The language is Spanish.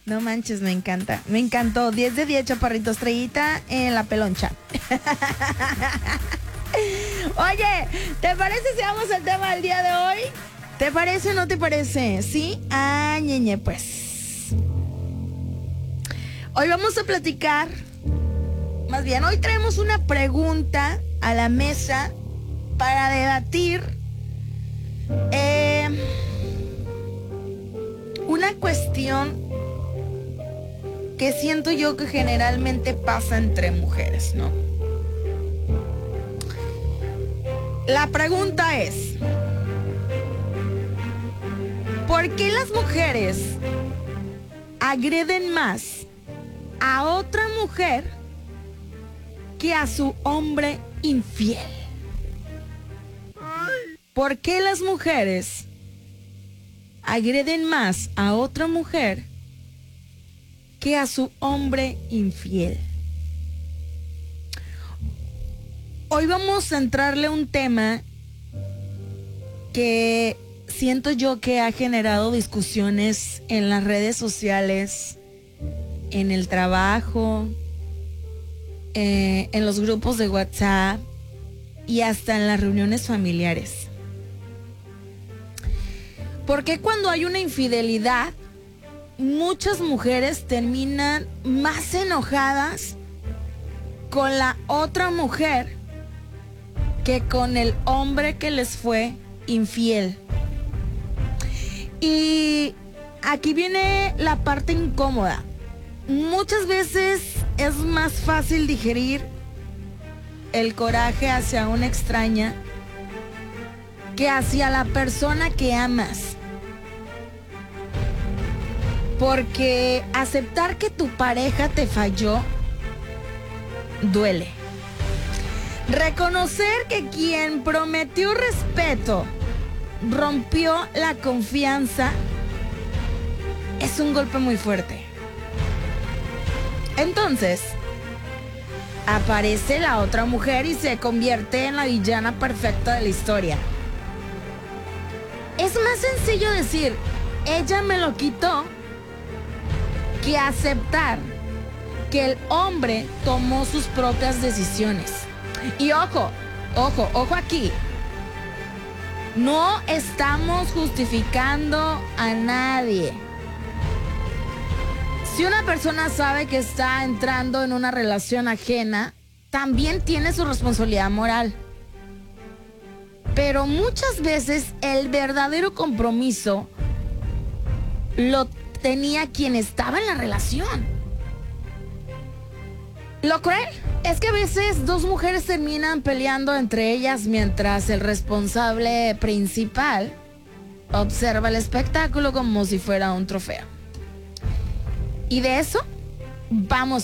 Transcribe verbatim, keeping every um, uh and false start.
No manches, me encanta. Me encantó. diez de diez, chaparrito, estrellita en la peloncha. Oye, ¿te parece si vamos al tema del día de hoy? ¿Te parece o no te parece? ¿Sí? Ah, ñeñe, pues. Hoy vamos a platicar. Más bien, hoy traemos una pregunta a la mesa para debatir eh, una cuestión que siento yo que generalmente pasa entre mujeres, ¿no? La pregunta es, ¿por qué las mujeres agreden más a otra mujer que a su hombre infiel? ¿Por qué las mujeres agreden más a otra mujer que a su hombre infiel? Hoy vamos a entrarle a un tema que siento yo que ha generado discusiones en las redes sociales, en el trabajo, eh, en los grupos de WhatsApp y hasta en las reuniones familiares. Porque cuando hay una infidelidad, muchas mujeres terminan más enojadas con la otra mujer que con el hombre que les fue infiel. Y aquí viene la parte incómoda. Muchas veces es más fácil digerir el coraje hacia una extraña que hacia la persona que amas. Porque aceptar que tu pareja te falló duele. Reconocer que quien prometió respeto rompió la confianza es un golpe muy fuerte. Entonces, aparece la otra mujer y se convierte en la villana perfecta de la historia. Es más sencillo decir, ella me lo quitó, que aceptar que el hombre tomó sus propias decisiones. Y ojo, ojo, ojo aquí. No estamos justificando a nadie. Si una persona sabe que está entrando en una relación ajena, también tiene su responsabilidad moral. Pero muchas veces el verdadero compromiso lo tenía quien estaba en la relación. Lo cruel es que a veces dos mujeres terminan peleando entre ellas mientras el responsable principal observa el espectáculo como si fuera un trofeo. Y de eso vamos